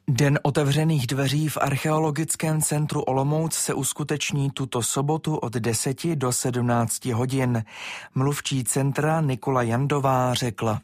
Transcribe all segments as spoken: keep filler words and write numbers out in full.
Den otevřených dveří v Archeologickém centru Olomouc se uskuteční tuto sobotu od deseti do sedmnácti hodin. Mluvčí centra Nikola Jandová řekla: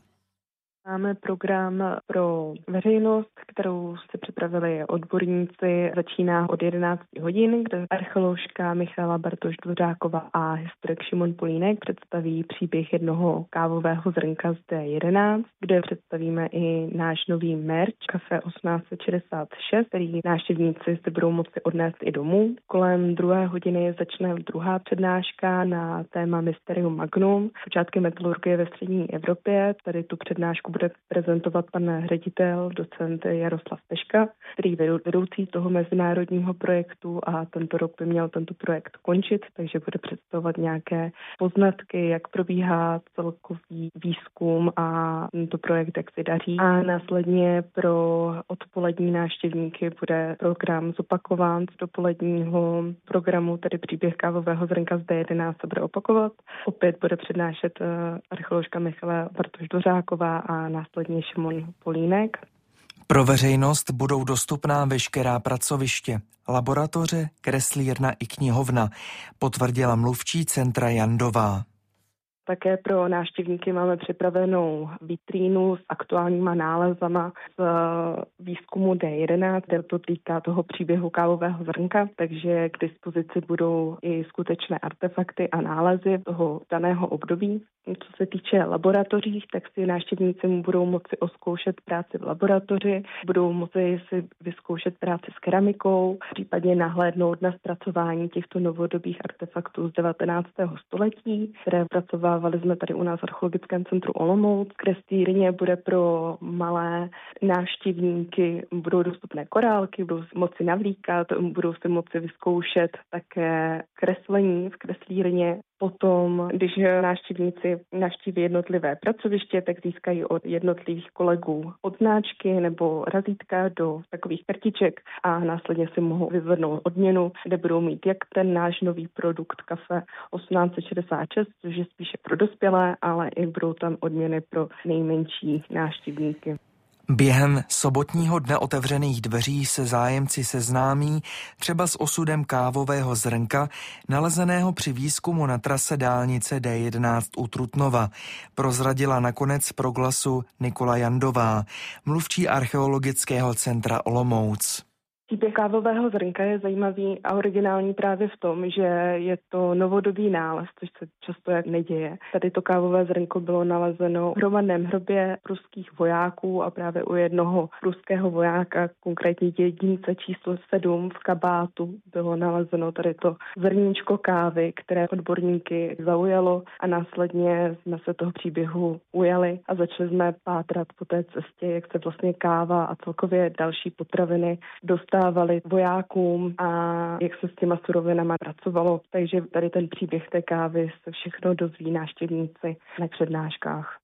Máme program pro veřejnost, kterou si připravili odborníci. Začíná od jedenácti hodin, kde archeoložka Michaela Bartoš-Dvořáková a historik Šimon Polínek představí příběh jednoho kávového zrnka z D jedenáct, kde představíme i náš nový merch Café osmnáct set šedesát šest, který návštěvníci si budou moci odnést i domů. Kolem druhé hodiny začne druhá přednáška na téma Mysterium Magnum, počátky metalurgie ve střední Evropě. Tady tu přednášku bude prezentovat pan ředitel, docent Jaroslav Peška, který je vedoucí toho mezinárodního projektu a tento rok by měl tento projekt končit, takže bude představovat nějaké poznatky, jak probíhá celkový výzkum a tento projekt, jak se daří. A následně pro odpolední návštěvníky bude program zopakován z dopoledního programu, tedy příběh kávového zrnka z D jedenáct se bude opakovat. Opět bude přednášet archeoložka Michaela Bartoš-Dvořáková a následně Šimon Polínek. Pro veřejnost budou dostupná veškerá pracoviště, laboratoře, kreslírna i knihovna, potvrdila mluvčí centra Jandová. Také pro návštěvníky máme připravenou vitrínu s aktuálníma nálezama z výzkumu D jedenáct, kde to týká toho příběhu kávového zrnka, takže k dispozici budou i skutečné artefakty a nálezy toho daného období. Co se týče laboratoří, tak si návštěvníci budou moci oskoušet práci v laboratoři, budou moci si vyzkoušet práci s keramikou, případně nahlédnout na zpracování těchto novodobých artefaktů z devatenáctého století, které pracovávali jsme tady u nás v Archeologickém centru Olomouc. Kreslírně bude pro malé návštěvníky, budou dostupné korálky, budou si moci navlíkat, budou si moci vyzkoušet také kreslení v kreslírně. Potom, když návštěvníci navštíví jednotlivé pracoviště, tak získají od jednotlivých kolegů odznáčky nebo razítka do takových kartiček a následně si mohou vyzvednout odměnu, kde budou mít jak ten náš nový produkt Café osmnáct set šedesát šest, což je spíše pro dospělé, ale i budou tam odměny pro nejmenší návštěvníky. Během sobotního dne otevřených dveří se zájemci seznámí třeba s osudem kávového zrnka, nalezeného při výzkumu na trase dálnice D jedenáct u Trutnova, prozradila nakonec pro Glasu Nikola Jandová, mluvčí Archeologického centra Olomouc. Příběh kávového zrnka je zajímavý a originální právě v tom, že je to novodobý nález, což se často jak neděje. Tady to kávové zrnko bylo nalezeno v hromadném hrobě pruských vojáků a právě u jednoho pruského vojáka, konkrétně jedince číslo sedm v kabátu, bylo nalezeno tady to zrníčko kávy, které odborníky zaujalo a následně jsme se toho příběhu ujali a začali jsme pátrat po té cestě, jak se vlastně káva a celkově další potraviny dostávaly vojákům a jak se s těma surovinama pracovalo. Takže tady ten příběh té kávy se všechno dozví návštěvníci na přednáškách.